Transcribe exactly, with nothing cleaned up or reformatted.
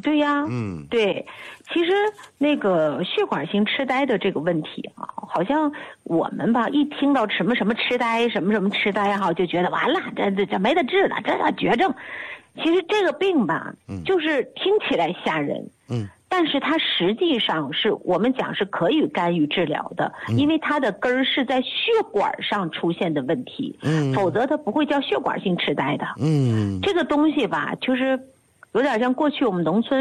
对呀， 嗯， 对，其实那个血管性痴呆的这个问题啊，好像我们吧一听到什么什么痴呆，什么什么痴呆哈，就觉得完了，这这这没得治了，这叫绝症。其实这个病吧， 嗯就是听起来吓人， 嗯， 但是它实际上是我们讲是可以干预治疗的， 嗯因为它的根儿是在血管上出现的问题， 嗯否则它不会叫血管性痴呆的。 嗯， 这个东西吧，就是有点像过去我们农村